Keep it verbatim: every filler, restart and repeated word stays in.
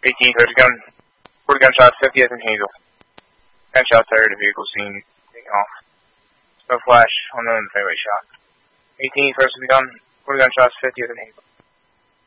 eighteenth, there's a gun. Four gunshots, fiftieth and Hazel. Gunshots there to vehicle scene. Taking off. No flash, unknown fairway shot. eighteenth, first of the gun. Four gunshots, fiftieth and Hazel.